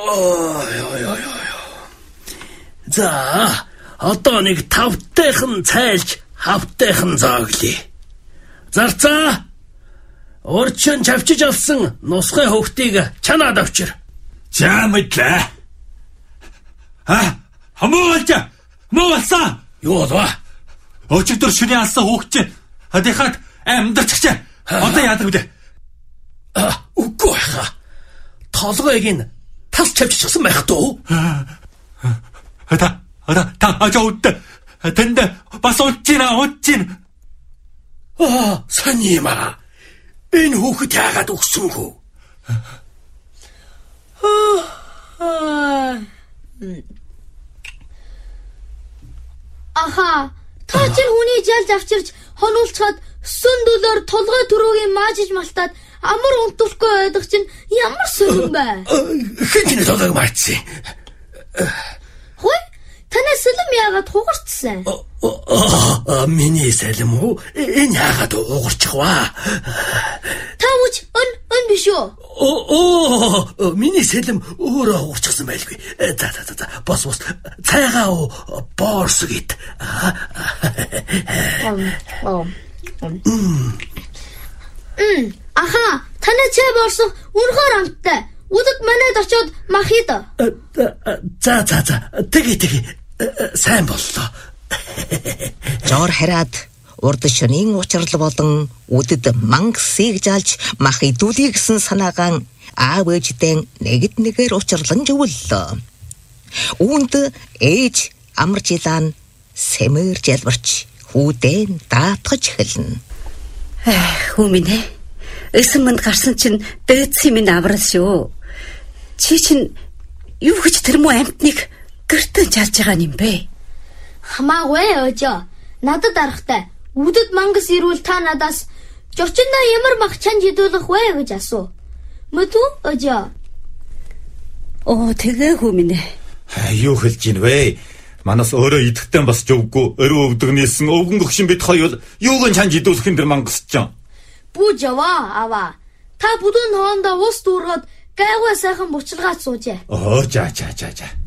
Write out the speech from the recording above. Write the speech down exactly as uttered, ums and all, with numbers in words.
Ой ой ой ой. За, одоо нэг тавтайхан цайлж, хавтайхан зооглие. Зарцаа. Урчин чавчиж авсан нусгай хөвгтийг чанаад авчир. За мэдлээ. А, хамаач. Моолсан. Юу вэ? Өчигдөр шөнийн алсан хөвгч. Хадихад амьдарч. Одоо яадаг вэ? А, үгүй хаа. Толгойг нь тас чавчихсан байх дөө. Ата, ата, та ажууд. Тэнд бас уучина, уучин. Аа, сайн юм аа. Энэ хүүхэд яагаад өгсөнгөө? Аха, та чинь хүний жалж авчирч хонуулцгаад сүндөлөөр толгой төрөөгийн маажиж малтаад амар унтуулахгүй байдаг чинь ямар сонирн бай. Хин ч толгойг маачсан. Хөөе, танай сэлэм яагаад хугарчсан? Аа, миний сэлэм үү? Энэ яагаад угарчих вэ? Та үуч өн өн биш үү? Оо, миний сэлэм өөрөө угарчихсан байлгүй. За за за, бос бос. Цайгаа боорс гэд. Мм. Аха, танай чай боорсох үнэхээр амттай. Үдэд манайд очиод махид. За за за. Тэгэ тэгэ. Сайн боллоо. Жор хараад урд шөнийн учрал болон үдэд мангасыг жалж мах идүүлээ гэсэн санаагаан аав ээждээ нэгд нэгээр учрлан живэллээ. Үүнд ээж амаржилаан сэмэр жалбарч хүүдэн даатгаж эхэлнэ. Хүү минь ээ. Эсэн манд гарсан чинь дээдсийн минь аврал шүү. Чи чинь юу гэж тэр муу амтныг гэртэн чалж байгаа юм бэ? Хамаагүй өөжөө. Надад аргатай. Үдэд мангас ирвэл та надаас жочиндаа ямар мах чанж идүүлэх вэ гэж асуу. Мэдүү өөжөө. Оо тэгээ хүү минь ээ. Юу хэлж ийн вэ? Манаас өөрөө идэхтэн бас ч үггүй. Өрөө өвдгнээсэн өвгөн гөгшин бид хоёр юуг нь чанж идүүлэх энэ мангас ч юм. Бужава ава. Та бүдүүн хоорондоо ус дүүргээд гайгүй сайхан бучилгаад суужээ. Оо за за за за.